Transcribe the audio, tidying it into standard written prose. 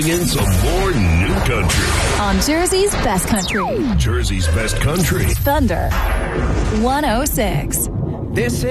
pumping in some more new country. On Jersey's Best Country. Jersey's Best Country. Thunder 106. This